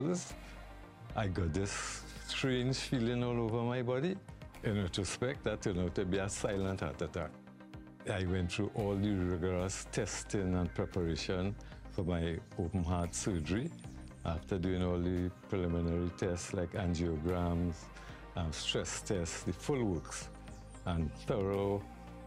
I got this strange feeling all over my body. In retrospect, that turned out to be a silent heart attack. I went through all the rigorous testing and preparation for my open heart surgery. After doing all the preliminary tests like angiograms, stress tests, the full works, and thorough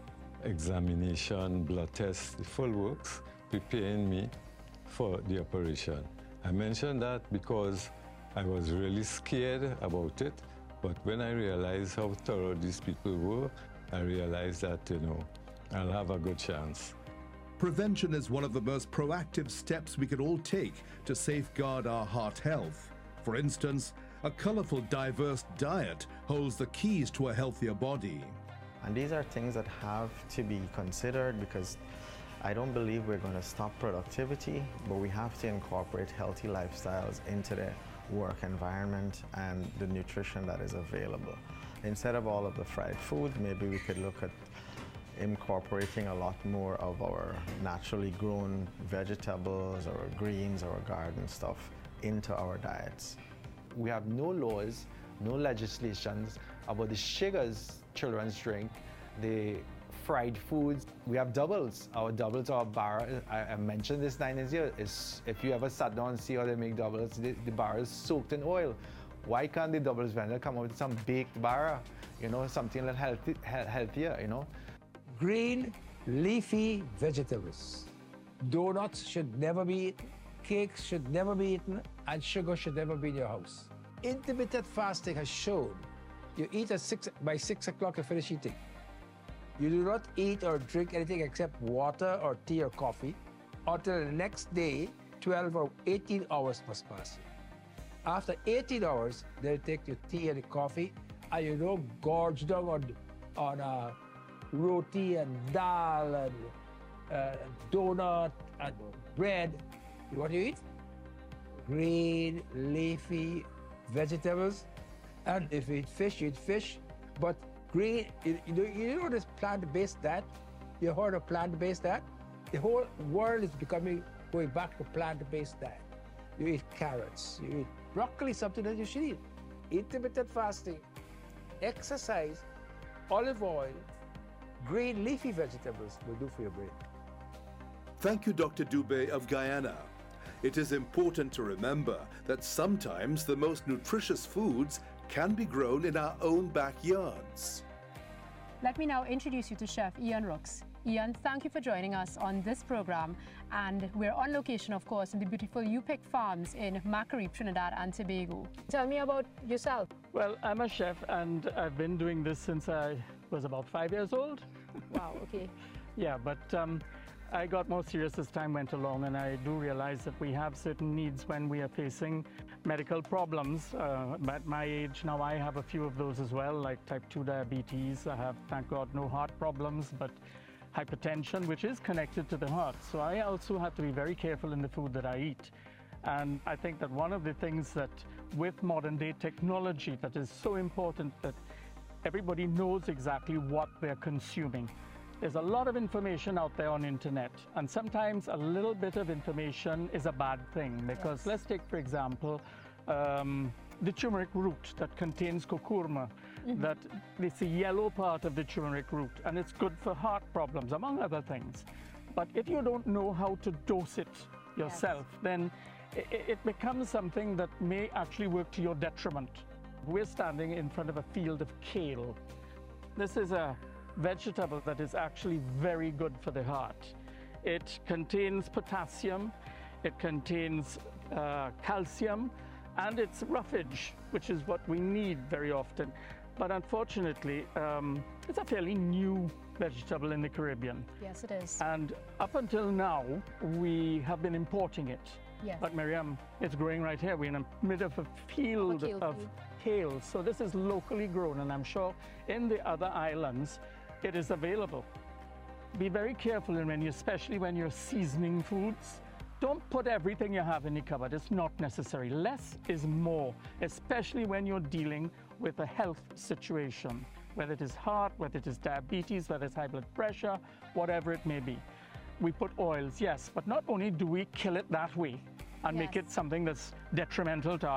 examination, blood tests, the full works, preparing me for the operation. I mentioned that because I was really scared about it, but when I realized how thorough these people were, I realized that, I'll have a good chance. Prevention is one of the most proactive steps we can all take to safeguard our heart health. For instance, a colorful, diverse diet holds the keys to a healthier body. And these are things that have to be considered, because I don't believe we're going to stop productivity, but we have to incorporate healthy lifestyles into the work environment and the nutrition that is available. Instead of all of the fried food, maybe we could look at incorporating a lot more of our naturally grown vegetables or greens or garden stuff into our diets. We have no laws, no legislations about the sugars children drink, the fried foods. We have doubles. Our doubles or bar, I mentioned this 9 years, is if you ever sat down and see how they make doubles, the bar is soaked in oil. Why can't the doubles vendor come up with some baked bar, something a little healthier, Green, leafy vegetables. Donuts should never be eaten, cakes should never be eaten, and sugar should never be in your house. Intermittent fasting has shown you eat by 6 o'clock you finish eating. You do not eat or drink anything except water or tea or coffee until the next day, 12 or 18 hours must pass. After 18 hours, then you take your tea and the coffee, and gorge down on roti and dal and donut and bread. What do you eat? Green, leafy vegetables. And if you eat fish, but green, you know this plant-based diet? You heard of plant-based diet? The whole world is going back to plant-based diet. You eat carrots, you eat broccoli, something that you should eat. Intermittent fasting, exercise, olive oil, green leafy vegetables will do for your brain. Thank you, Dr. Dubé of Guyana. It is important to remember that sometimes the most nutritious foods can be grown in our own backyards. Let me now introduce you to Chef Ian Rooks. Ian, thank you for joining us on this program. And we're on location, of course, in the beautiful UPIC Farms in Macquarie, Trinidad and Tobago. Tell me about yourself. Well, I'm a chef and I've been doing this since I was about 5 years old. Wow, okay. Yeah, but I got more serious as time went along, and I do realize that we have certain needs when we are facing medical problems. At my age now, I have a few of those as well, like type 2 diabetes. I have, thank God, no heart problems, but hypertension, which is connected to the heart. So I also have to be very careful in the food that I eat. And I think that one of the things that with modern day technology that is so important that everybody knows exactly what they're consuming. There's a lot of information out there on the internet, and sometimes a little bit of information is a bad thing, because let's take, for example, the turmeric root that contains curcuma, that it's the yellow part of the turmeric root, and it's good for heart problems, among other things. But if you don't know how to dose it yourself, then it becomes something that may actually work to your detriment. We're standing in front of a field of kale. This is a vegetable that is actually very good for the heart. It contains potassium, it contains calcium, and it's roughage, which is what we need very often. But unfortunately, it's a fairly new vegetable in the Caribbean. Yes, it is. And up until now, we have been importing it. Yes. But Miriam, it's growing right here. We're in the middle of a field of kale. So this is locally grown, and I'm sure in the other islands, it is available. Be very careful, especially when you're seasoning foods. Don't put everything you have in the cupboard. It's not necessary. Less is more, especially when you're dealing with a health situation, whether it is heart, whether it is diabetes, whether it's high blood pressure, whatever it may be. We put oils, yes, but not only do we kill it that way and make Yes. it something that's detrimental to